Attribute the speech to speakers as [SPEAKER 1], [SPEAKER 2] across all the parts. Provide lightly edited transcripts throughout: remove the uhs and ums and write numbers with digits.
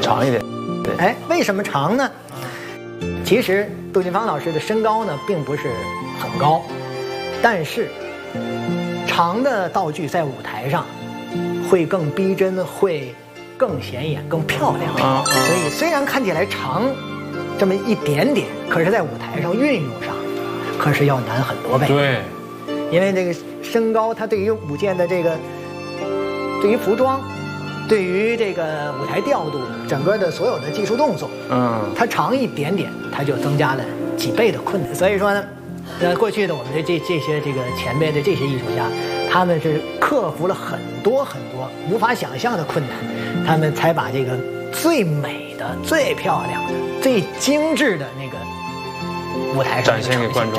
[SPEAKER 1] 长一点。对，
[SPEAKER 2] 哎，为什么长呢？其实杜近芳老师的身高呢并不是很高，但是长的道具在舞台上会更逼真，会更显眼、更漂亮。所以虽然看起来长这么一点点，可是在舞台上运用上可是要难很多倍。
[SPEAKER 1] 对，
[SPEAKER 2] 因为这个身高，它对于舞剑的这个，对于服装，对于这个舞台调度，整个的所有的技术动作，它长一点点，它就增加了几倍的困难。所以说呢，过去的我们的这些这个前辈的这些艺术家，他们是克服了很多很多无法想象的困难，他们才把这个最美的、最漂亮的、最精致的那个舞台上
[SPEAKER 1] 展现给观众。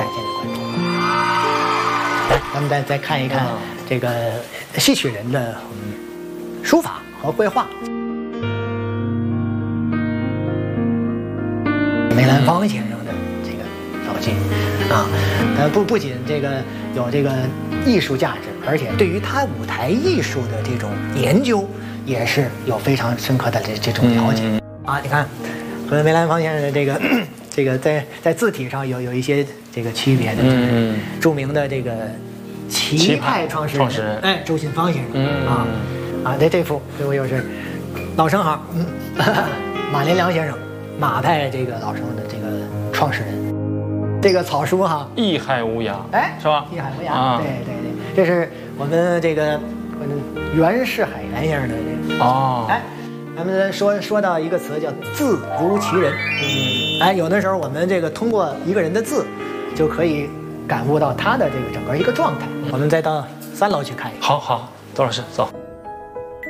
[SPEAKER 2] 咱们再看一看这个戏曲人的书法和绘画。梅兰芳先生的这个道具啊，不仅这个有这个艺术价值，而且对于他舞台艺术的这种研究，也是有非常深刻的这种了解啊。你看，和梅兰芳先生的这个在字体上有一些这个区别的，著名的这个齐派创始人，哎，周信芳先生这幅又是老生行，马连良先生，马派这个老生的这个创始人。这个草书哈，
[SPEAKER 1] 艺海无涯，
[SPEAKER 2] 哎，
[SPEAKER 1] 是吧？
[SPEAKER 2] 艺海无涯，对，这是我们这个袁世海原先生的这个哎，咱们说到一个词叫字如其人，哎，有的时候我们这个通过一个人的字，就可以感悟到他的这个整个一个状态。我们再到3楼去看一看。
[SPEAKER 1] 好，周老师走。